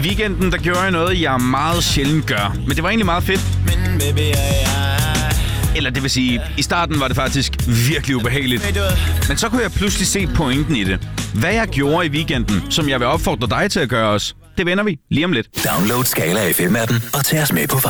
weekenden, der gjorde jeg noget, jeg meget sjældent gør. Men det var egentlig meget fedt. Eller det vil sige, i starten var det faktisk virkelig ubehageligt. Men så kunne jeg pludselig se pointen i det. Hvad jeg gjorde i weekenden, som jeg vil opfordre dig til at gøre også, det vender vi lige om lidt. Download Skala FM-appen og tag os med på